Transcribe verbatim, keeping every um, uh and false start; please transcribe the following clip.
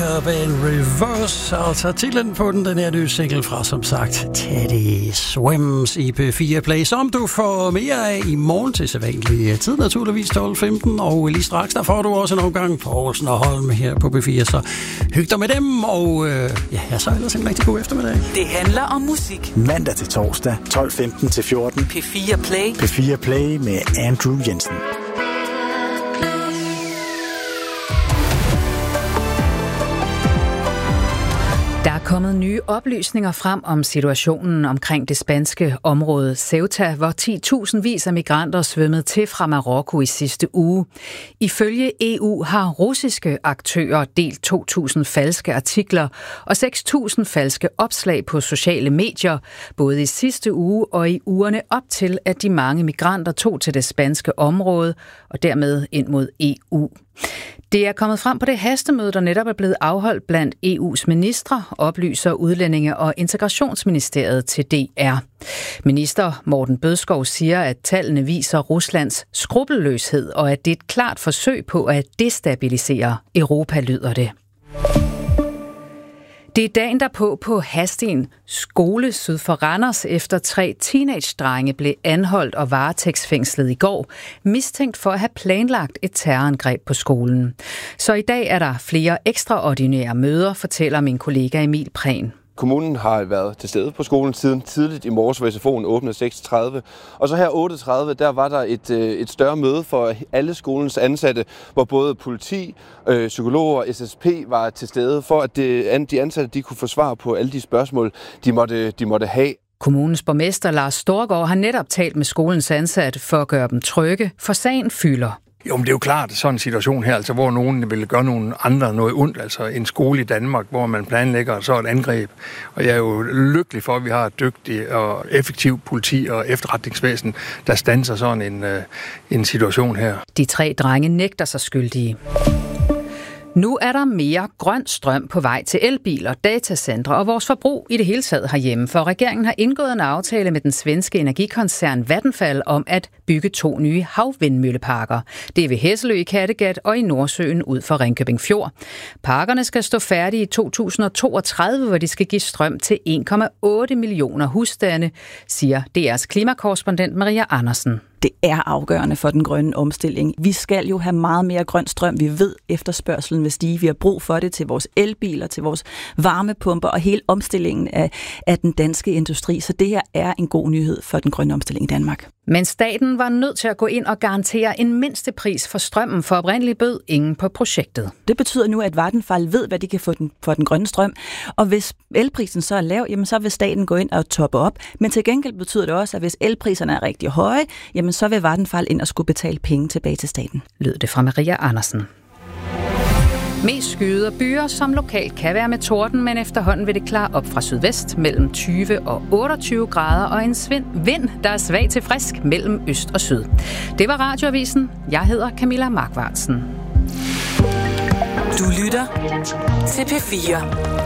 Urban Reverse, altså titlen på den, den her nye single fra, som sagt, Teddy Swims i P fire Play, som du får mere af i morgen til sædvanlig tid, naturligvis tolv femten, og lige straks, der får du også en omgang Poulsen og Holm her på P fire, så hyg dig med dem, og øh, ja, så ellers en rigtig god eftermiddag. Det handler om musik. Mandag til torsdag, tolv femten til fjorten. P fire Play. P fire Play med Andrew Jensen. Der er kommet nye oplysninger frem om situationen omkring det spanske område Ceuta, hvor ti tusindvis af migranter svømmede til fra Marokko i sidste uge. Ifølge E U har russiske aktører delt to tusind falske artikler og seks tusind falske opslag på sociale medier, både i sidste uge og i ugerne op til, at de mange migranter tog til det spanske område og dermed ind mod E U. Det er kommet frem på det hastemøde, der netop er blevet afholdt blandt E U's ministre, oplyser Udlændinge- og Integrationsministeriet til D R. Minister Morten Bødskov siger, at tallene viser Ruslands skrupelløshed, og at det er et klart forsøg på at destabilisere Europa, lyder det. Det er dagen derpå på Hadsten skole syd for Randers, efter tre teenage-drenge blev anholdt og varetægtsfængslet i går, mistænkt for at have planlagt et terrorangreb på skolen. Så i dag er der flere ekstraordinære møder, fortæller min kollega Emil Prehn. Kommunen har været til stede på skolen siden tidligt i morges, hvor S F O'en åbnede seks tredive. Og så her otte tredive, der var der et, et større møde for alle skolens ansatte, hvor både politi, øh, psykologer og S S P var til stede, for at det, de ansatte de kunne få svar på alle de spørgsmål, de måtte, de måtte have. Kommunens borgmester Lars Storgård har netop talt med skolens ansatte for at gøre dem trygge, for sagen fylder. Jo, men det er jo klart, sådan en situation her, altså, hvor nogen vil gøre nogen andre noget ondt, altså en skole i Danmark, hvor man planlægger så et angreb. Og jeg er jo lykkelig for, at vi har et dygtigt og effektivt politi og efterretningsvæsen, der standser sådan en, en situation her. De tre drenge nægter sig skyldige. Nu er der mere grøn strøm på vej til elbiler, datacentre og vores forbrug i det hele taget herhjemme, for regeringen har indgået en aftale med den svenske energikoncern Vattenfall om at bygge to nye havvindmølleparker. Det er ved Hesselø i Kattegat og i Nordsøen ud for Ringkøbing Fjord. Parkerne skal stå færdige i to tusind og toogtredive, hvor de skal give strøm til en komma otte millioner husstande, siger D R's klimakorrespondent Maria Andersen. Det er afgørende for den grønne omstilling. Vi skal jo have meget mere grøn strøm. Vi ved, efterspørgselen vil stige. Vi har brug for det til vores elbiler, til vores varmepumper og hele omstillingen af, af den danske industri. Så det her er en god nyhed for den grønne omstilling i Danmark. Men staten var nødt til at gå ind og garantere en mindstepris for strømmen, for oprindeligt bød ingen på projektet. Det betyder nu, at Vattenfall ved, hvad de kan få den, for den grønne strøm. Og hvis elprisen så er lav, jamen så vil staten gå ind og toppe op. Men til gengæld betyder det også, at hvis elpriserne er rigtig høje, jamen så vil Vattenfall ind og skulle betale penge tilbage til staten. Lød det fra Maria Andersen. Mest skyde og byer, som lokalt kan være med torden, men efterhånden vil det klare op fra sydvest mellem tyve og otteogtyve grader og en svind vind, der er svag til frisk mellem øst og syd. Det var Radioavisen. Jeg hedder Camilla Markvartsen. Du lytter til P fire.